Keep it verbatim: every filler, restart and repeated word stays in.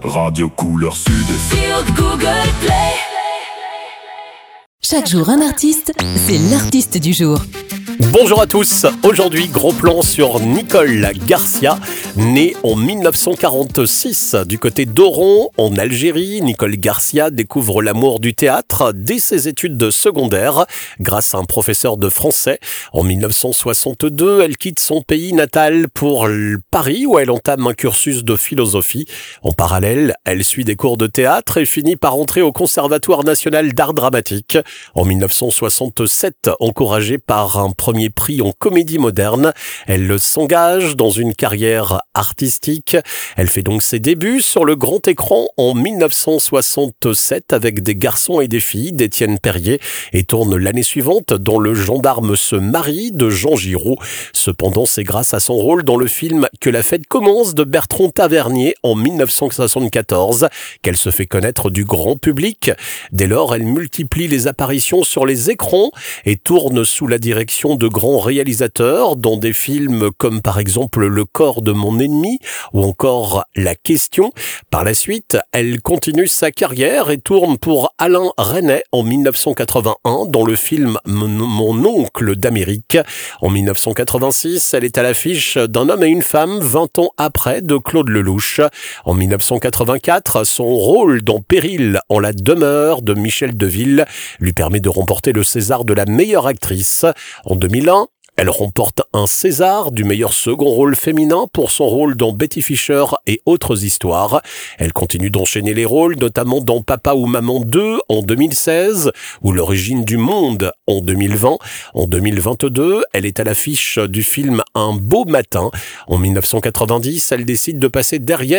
Radio Couleur Sud. Sur Google Play. Chaque jour un artiste, c'est l'artiste du jour. Bonjour à tous, aujourd'hui gros plan sur Nicole Garcia, née en dix-neuf cent quarante-six du côté d'Oran en Algérie. Nicole Garcia découvre l'amour du théâtre dès ses études secondaires grâce à un professeur de français. En dix-neuf cent soixante-deux, elle quitte son pays natal pour Paris où elle entame un cursus de philosophie. En parallèle, elle suit des cours de théâtre et finit par entrer au Conservatoire national d'art dramatique. En dix-neuf cent soixante-sept, encouragée par un premier prix en comédie moderne, elle s'engage dans une carrière artistique. Elle fait donc ses débuts sur le grand écran en dix-neuf cent soixante-sept avec Des garçons et des filles d'Étienne Perrier et tourne l'année suivante dans Le gendarme se marie de Jean Giraud. Cependant, c'est grâce à son rôle dans le film Que la fête commence de Bertrand Tavernier en dix-neuf cent soixante-quatorze qu'elle se fait connaître du grand public. Dès lors, elle multiplie les apparitions sur les écrans et tourne sous la direction de grands réalisateurs dans des films comme par exemple Le corps de mon ennemi ou encore La question. Par la suite, elle continue sa carrière et tourne pour Alain Resnais en dix-neuf cent quatre-vingt-un dans le film Mon oncle d'Amérique. En dix-neuf cent quatre-vingt-six, elle est à l'affiche d'Un homme et une femme vingt ans après de Claude Lelouch. En dix-neuf cent quatre-vingt-quatre, son rôle dans Péril en la demeure de Michel Deville lui permet de remporter le César de la meilleure actrice. En deux mille un, elle remporte un César du meilleur second rôle féminin pour son rôle dans Betty Fischer et autres histoires. Elle continue d'enchaîner les rôles, notamment dans Papa ou Maman deux en deux mille seize ou L'origine du monde en deux mille vingt. En deux mille vingt-deux, elle est à l'affiche du film Un beau matin. En dix-neuf cent quatre-vingt-dix, elle décide de passer derrière